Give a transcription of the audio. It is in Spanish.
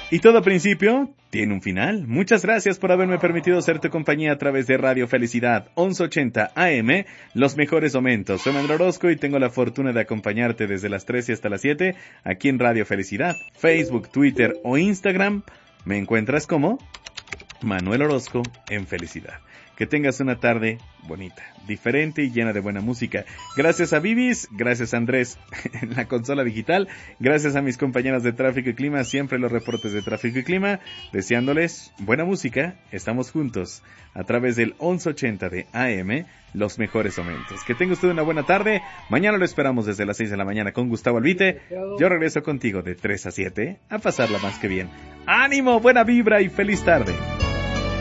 Y todo principio tiene un final. Muchas gracias por haberme permitido ser tu compañía a través de Radio Felicidad 1180 AM, los mejores momentos. Soy Manuel Orozco y tengo la fortuna de acompañarte desde las 13 hasta las 7 aquí en Radio Felicidad. Facebook, Twitter o Instagram, me encuentras como Manuel Orozco en Felicidad. Que tengas una tarde bonita, diferente y llena de buena música. Gracias a Vivis, gracias a Andrés en la consola digital, gracias a mis compañeras de Tráfico y Clima, siempre los reportes de Tráfico y Clima, deseándoles buena música. Estamos juntos a través del 1180 de AM, los mejores momentos. Que tenga usted una buena tarde. Mañana lo esperamos desde las 6 de la mañana con Gustavo Albite. Yo regreso contigo de 3 a 7 a pasarla más que bien. ¡Ánimo, buena vibra y feliz tarde!